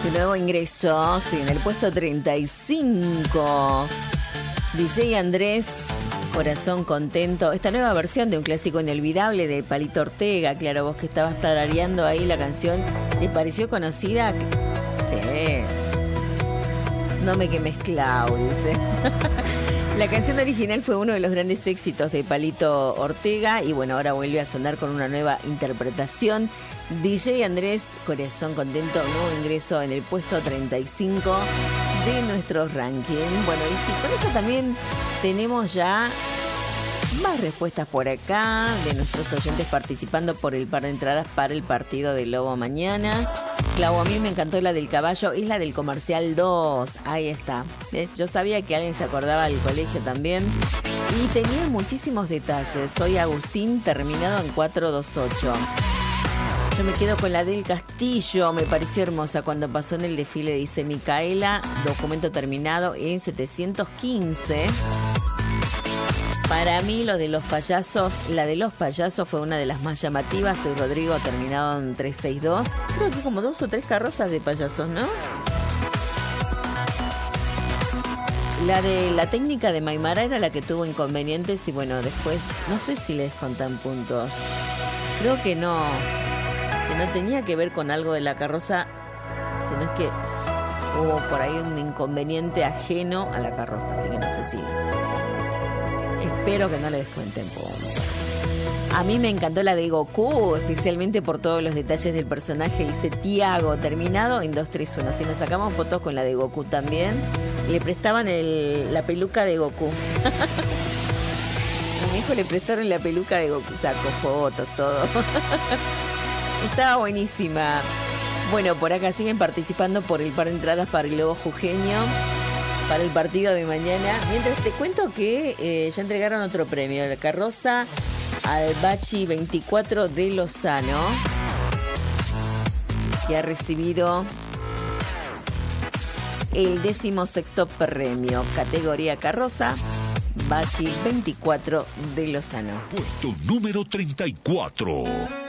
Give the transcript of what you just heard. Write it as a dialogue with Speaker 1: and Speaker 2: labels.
Speaker 1: De nuevo ingreso, sí, en el puesto 35. DJ Andrés, Corazón Contento. Esta nueva versión de un clásico inolvidable de Palito Ortega. Claro, vos que estabas tarareando ahí la canción, ¿te pareció conocida? Sí. No me quemes, Clau, dice. La canción original fue uno de los grandes éxitos de Palito Ortega y bueno, ahora vuelve a sonar con una nueva interpretación. DJ Andrés, Corazón Contento, nuevo ingreso en el puesto 35 de nuestro ranking. Bueno, y sí, con esto también tenemos ya más respuestas por acá de nuestros oyentes participando por el par de entradas para el partido de Lobo mañana. Clau, a mí me encantó la del caballo, es la del Comercial 2. Ahí está. ¿Ves? Yo sabía que alguien se acordaba del colegio también. Y tenía muchísimos detalles. Soy Agustín, terminado en 428. Yo me quedo con la del Castillo, me pareció hermosa cuando pasó en el desfile, dice Micaela, documento terminado en 715. Para mí lo de los payasos, la de los payasos fue una de las más llamativas. Soy Rodrigo, terminado en 362. Creo que como 2 o 3 carrozas de payasos, ¿no? La de la técnica de Maimara era la que tuvo inconvenientes y bueno, después no sé si les contan puntos. Creo que no tenía que ver con algo de la carroza, sino es que hubo por ahí un inconveniente ajeno a la carroza, así que no sé si... Espero que no le descuenten puntos. A mí me encantó la de Goku, especialmente por todos los detalles del personaje. Dice Tiago, terminado en 231. Si nos sacamos fotos con la de Goku también, le prestaban la peluca de Goku. A mi hijo le prestaron la peluca de Goku, sacó fotos, todo. Estaba buenísima. Bueno, por acá siguen participando por el par de entradas para el Lobo Jujeño, para el partido de mañana. Mientras te cuento que ya entregaron otro premio, la carroza al Bachi 24 de Lozano, que ha recibido el 16º premio, categoría carroza, Bachi 24 de Lozano.
Speaker 2: Puesto número 34.